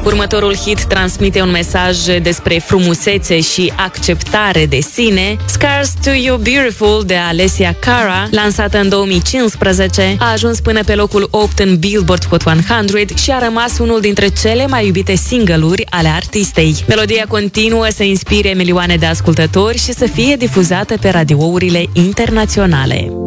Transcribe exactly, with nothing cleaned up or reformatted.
Următorul hit transmite un mesaj despre frumusețe și acceptare de sine. Scars to You Beautiful de Alessia Cara, lansată în două mii cincisprezece, a ajuns până pe locul opt în Billboard Hot o sută și a rămas unul dintre cele mai iubite single-uri ale artistei. Melodia continuă să inspire milioane de ascultători și să fie difuzată pe radiourile internaționale.